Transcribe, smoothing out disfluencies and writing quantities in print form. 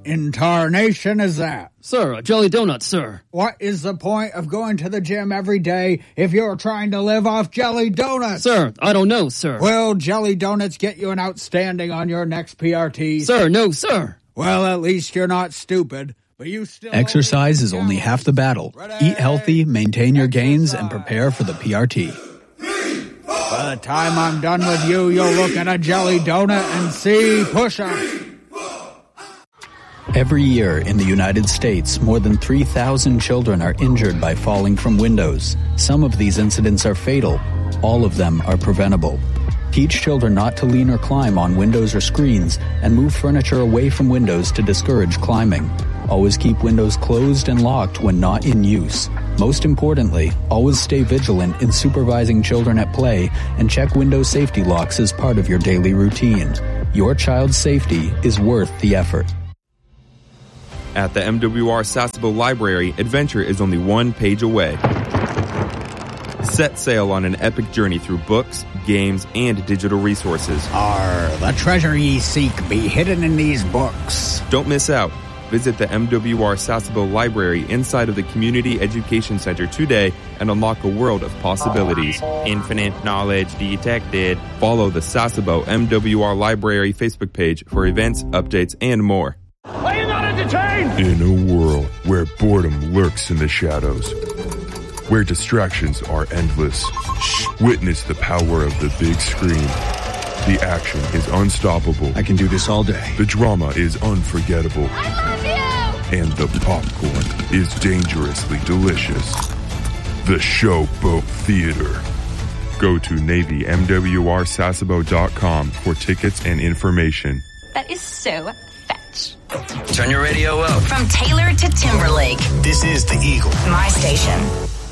in tarnation is that? Sir, a jelly donut, sir. What is the point of going to the gym every day if you're trying to live off jelly donuts? Sir, I don't know, sir. Will jelly donuts get you an outstanding on your next PRT? Sir, no, sir. Well, at least you're not stupid. But you still Exercise is only half the battle. Eat healthy, maintain your gains, and prepare for the PRT. By the time I'm done with you, you'll look at a jelly donut and see push-ups. Every year in the United States, more than 3,000 children are injured by falling from windows. Some of these incidents are fatal. All of them are preventable. Teach children not to lean or climb on windows or screens, and move furniture away from windows to discourage climbing. Always keep windows closed and locked when not in use. Most importantly, always stay vigilant in supervising children at play and check window safety locks as part of your daily routine. Your child's safety is worth the effort. At the MWR Sasebo Library, adventure is only one page away. Set sail on an epic journey through books, games, and digital resources. The treasure ye seek be hidden in these books. Don't miss out. Visit the MWR Sasebo Library inside of the Community Education Center today and unlock a world of possibilities. Infinite knowledge detected. Follow the Sasebo MWR Library Facebook page for events, updates, and more. Are you not entertained? In a world where boredom lurks in the shadows, where distractions are endless, witness the power of the big screen. The action is unstoppable. I can do this all day. The drama is unforgettable. I love you! And the popcorn is dangerously delicious. The Showboat Theater. Go to NavyMWRSasebo.com for tickets and information. That is so fetch. Turn your radio up. From Taylor to Timberlake. This is The Eagle. My station.